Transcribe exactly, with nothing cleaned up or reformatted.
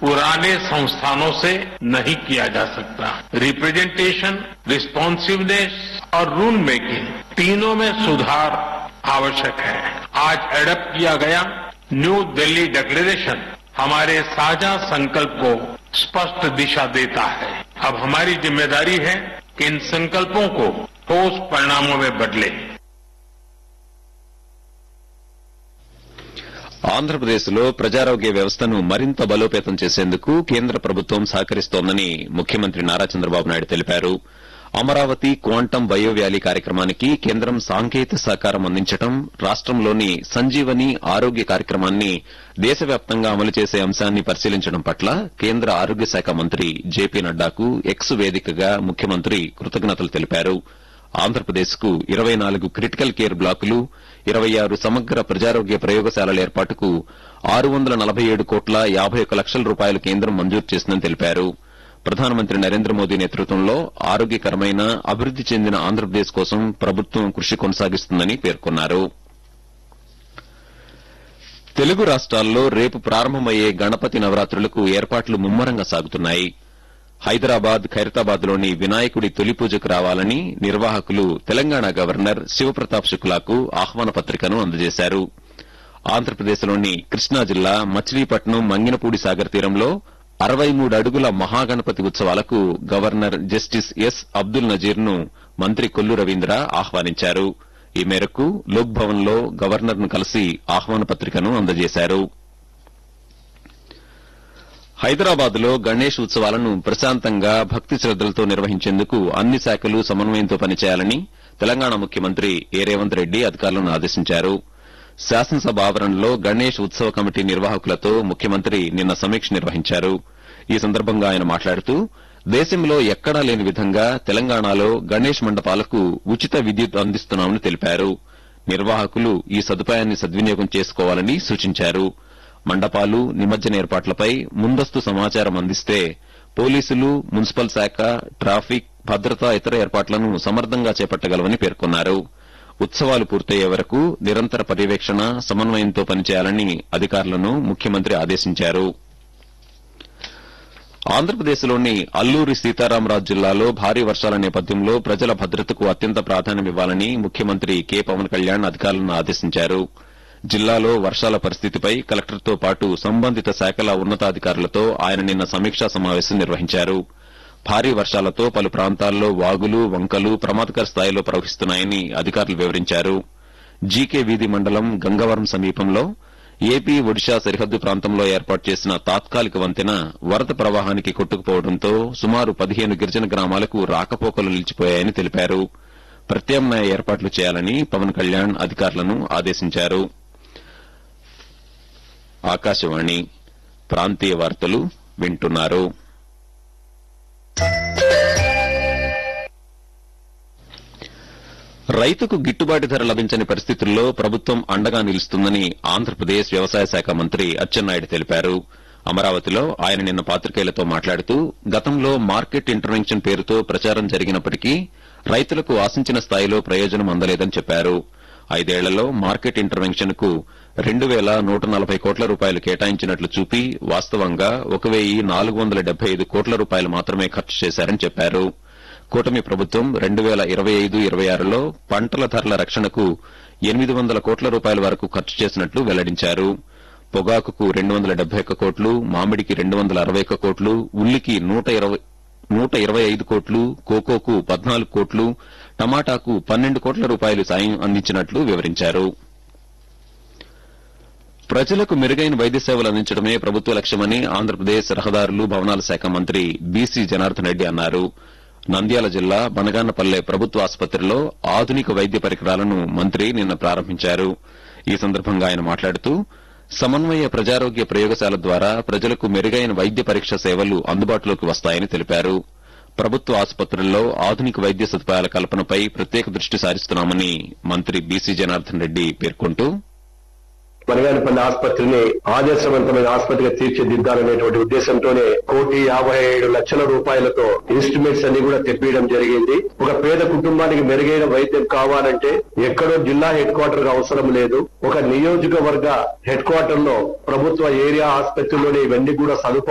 पुराने संस्थानों से नहीं किया जा सकता। रिप्रेजेंटेशन, रिस्पॉन्सिवनेस और रूल मेकिंग तीनों में सुधार आवश्यक है। आज एडप्ट किया गया न्यू दिल्ली डिक्लेरेशन हमारे साझा संकल्प को स्पष्ट दिशा देता है। अब हमारी जिम्मेदारी है कि इन संकल्पों को ठोस परिणामों में बदले। ఆంధ్రప్రదేశ్లో ప్రజారోగ్య వ్యవస్థను మరింత బలోపేతం చేసేందుకు కేంద్ర ప్రభుత్వం సహకరిస్తోందని ముఖ్యమంత్రి నారా చంద్రబాబు నాయుడు తెలిపారు. అమరావతి క్వాంటం బయో వ్యాలీ కార్యక్రమానికి కేంద్రం సాంకేతిక సహకారం అందించడం, రాష్టంలోని సంజీవని ఆరోగ్య కార్యక్రమాన్ని దేశవ్యాప్తంగా అమలు చేసే అంశాన్ని పరిశీలించడం పట్ల కేంద్ర ఆరోగ్య శాఖ మంత్రి జేపీ నడ్డాకు ఎక్స్ వేదికగా ముఖ్యమంత్రి కృతజ్ఞతలు తెలిపారు. ఆంధ్రప్రదేశ్ కు ఇరవై నాలుగు క్రిటికల్ కేర్ బ్లాకులు, ఇరవై ఆరు సమగ్ర ప్రజారోగ్య ప్రయోగశాలల ఏర్పాటుకు ఆరు వందల నలభై ఏడు కోట్ల యాభై ఒక్క లక్షల రూపాయలు కేంద్రం మంజూరు చేసిందని తెలిపారు. ప్రధానమంత్రి నరేంద్ర మోదీ నేతృత్వంలో ఆరోగ్యకరమైన అభివృద్ది చెందిన ఆంధ్రప్రదేశ్ కోసం ప్రభుత్వం కృషి కొనసాగిస్తుందని పేర్కొన్నారు. తెలుగు రాష్ట్రాల్లో రేపు ప్రారంభమయ్యే గణపతి నవరాత్రులకు ఏర్పాట్లు ముమ్మరంగా సాగుతున్నాయి. హైదరాబాద్, ఖైరతాబాద్ లోని వినాయకుడి తొలి పూజకు రావాలని నిర్వాహకులు తెలంగాణ గవర్నర్ శివప్రతాప్ శుక్లాకు ఆహ్వాన పత్రికను అందజేశారు. ఆంధ్రప్రదేశ్లోని కృష్ణా జిల్లా మచిలీపట్నం మంగినపూడి సాగర్ తీరంలో అరవై మూడు అడుగుల మహాగణపతి ఉత్సవాలకు governor justice yes Abdul Nazir ను మంత్రి కొల్లు రవీంద్ర ఆహ్వానించారు. ఈ మేరకు లోక్ భవన్ లో గవర్నర్ ను కలిసి ఆహ్వాన పత్రికను అందజేశారు. హైదరాబాద్ లో గణేష్ ఉత్సవాలను ప్రశాంతంగా భక్తి శ్రద్దలతో నిర్వహించేందుకు అన్ని శాఖలు సమన్వయంతో పనిచేయాలని తెలంగాణ ముఖ్యమంత్రి ఏ రేవంత్ రెడ్డి అధికారులను ఆదేశించారు. శాసనసభ ఆవరణలో గణేష్ ఉత్సవ కమిటీ నిర్వాహకులతో ముఖ్యమంత్రి నిన్న సమీక్ష నిర్వహించారు. ఈ సందర్భంగా ఆయన మాట్లాడుతూ దేశంలో ఎక్కడా లేని విధంగా తెలంగాణలో గణేష్ మండపాలకు ఉచిత విద్యుత్ అందిస్తున్నామని తెలిపారు. నిర్వాహకులు ఈ సదుపాయాన్ని సద్వినియోగం చేసుకోవాలని సూచించారు. మండపాలు, నిమజ్జన ఏర్పాట్లపై ముందస్తు సమాచారం అందిస్తే పోలీసులు, మున్సిపల్ శాఖ, ట్రాఫిక్, భద్రతా ఇతర ఏర్పాట్లను సమర్థంగా చేపట్టగలవని పేర్కొన్నారు. ఉత్సవాలు పూర్తయ్యే వరకు నిరంతర పర్యవేక్షణ, సమన్వయంతో పనిచేయాలని అధికారులను ముఖ్యమంత్రి ఆదేశించారు. ఆంధ్రప్రదేశ్లోని అల్లూరి సీతారామరాజు జిల్లాలో భారీ వర్షాల నేపథ్యంలో ప్రజల భద్రతకు అత్యంత ప్రాధాన్యమివ్వాలని ముఖ్యమంత్రి కె పవన్ కళ్యాణ్ అధికారులను ఆదేశించారు. జిల్లాలో వర్షాల పరిస్థితిపై కలెక్టర్తో పాటు సంబంధిత శాఖల ఉన్నతాధికారులతో ఆయన నిన్న సమీక్షా సమావేశం నిర్వహించారు. భారీ వర్షాలతో పలు ప్రాంతాల్లో వాగులు, వంకలు ప్రమాదకర స్థాయిలో ప్రవహిస్తున్నాయని అధికారులు వివరించారు. జీకే వీధి మండలం గంగవరం సమీపంలో ఏపీ, ఒడిశా సరిహద్దు ప్రాంతంలో ఏర్పాటు చేసిన తాత్కాలిక వంతెన వరద ప్రవాహానికి కొట్టుకుపోవడంతో సుమారు పదిహేను గిరిజన గ్రామాలకు రాకపోకలు నిలిచిపోయాయని తెలిపారు. ప్రత్యామ్నాయ ఏర్పాట్లు చేయాలని పవన్ కళ్యాణ్ అధికారులను ఆదేశించారు. ఆకాశవాణి ప్రాంతీయ వార్తలు వింటున్నారు. రైతుకు గిట్టుబాటు ధర లభించని పరిస్థితుల్లో ప్రభుత్వం అండగా నిలుస్తుందని ఆంధ్రప్రదేశ్ వ్యవసాయ శాఖ మంత్రి అచ్చెన్నాయుడు తెలిపారు. అమరావతిలో ఆయన నిన్న పాత్రికేయులతో మాట్లాడుతూ గతంలో మార్కెట్ ఇంటర్వెన్షన్ పేరుతో ప్రచారం జరిగినప్పటికీ రైతులకు ఆశించిన స్థాయిలో ప్రయోజనం అందలేదని చెప్పారు. ఐదేళ్లలో మార్కెట్ ఇంటర్వెన్షన్ కు రెండు వేల నూట నలభై కోట్ల రూపాయలు కేటాయించినట్లు చూపి వాస్తవంగా ఒక వెయ్యి నాలుగు వందల డెబ్బై ఐదు కోట్ల రూపాయలు మాత్రమే ఖర్చు చేశారని చెప్పారు. కూటమి ప్రభుత్వం రెండు వేల ఇరవై ఐదు ఇరవై ఆరులో పంటల ధరల రక్షణకు ఎనిమిది వందల కోట్ల రూపాయల వరకు ఖర్చు చేసినట్లు వెల్లడించారు. పొగాకుకు రెండు వందల డెబ్బై ఒక్క కోట్లు, మామిడికి రెండు వందల అరవై ఒక్క కోట్లు, ఉల్లికి నూట ఇరవై నూట ఇరవై ఐదు కోట్లు, కోకోకు పద్నాలుగు కోట్లు, టమాటాకు పన్నెండు కోట్ల రూపాయలు సాయం అందించినట్లు వివరించారు. ప్రజలకు మెరుగైన వైద్య సేవలు అందించడమే ప్రభుత్వ లక్ష్యమని ఆంధ్రప్రదేశ్ రహదారులు, భవనాల శాఖ మంత్రి బీసీ జనార్దన్ రెడ్డి అన్నారు. నంద్యాల జిల్లా బనగానపల్లె ప్రభుత్వ ఆసుపత్రిలో ఆధునిక వైద్య పరికరాలను మంత్రి నిన్న ప్రారంభించారు. ఈ సందర్భంగా ఆయన మాట్లాడుతూ సమన్వయ ప్రజారోగ్య ప్రయోగశాల ద్వారా ప్రజలకు మెరుగైన వైద్య పరీక్ష సేవలు అందుబాటులోకి వస్తాయని తెలిపారు. ప్రభుత్వ ఆసుపత్రుల్లో ఆధునిక వైద్య సదుపాయాల కల్పనపై ప్రత్యేక దృష్టి సారిస్తున్నామని మంత్రి బీసీ జనార్దన్ రెడ్డి పేర్కొంటూ బనగానపల్లి ఆసుపత్రిని ఆదర్శవంతమైన ఆసుపత్రిగా తీర్చిదిద్దాలనేటువంటి ఉద్దేశంతోనే కోటి యాభై ఏడు లక్షల రూపాయలతో ఇన్స్ట్రుమెంట్స్ అన్ని కూడా తెప్పియడం జరిగింది. ఒక పేద కుటుంబానికి మెరుగైన వైద్యం కావాలంటే ఎక్కడో జిల్లా హెడ్ క్వార్టర్ అవసరం లేదు. ఒక నియోజకవర్గ హెడ్ క్వార్టర్ లో ప్రభుత్వ ఏరియా ఆసుపత్రిలోనే ఇవన్నీ కూడా సదుపాయాలు